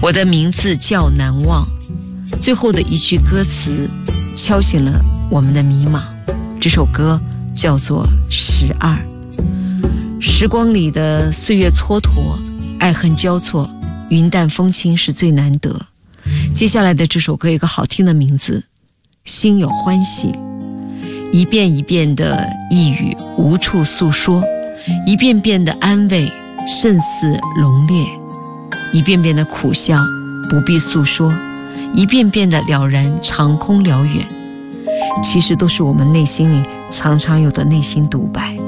我的名字叫难忘，最后的一句歌词敲醒了我们的迷茫。这首歌叫做12。时光里的岁月蹉跎，爱恨交错，云淡风轻是最难得。接下来的这首歌有一个好听的名字，心有欢喜。一遍一遍的呓语无处诉说，一遍遍的安慰胜似浓烈，一遍遍的苦笑不必诉说，一遍遍的了然长空辽远，其实都是我们内心里常常有的内心独白。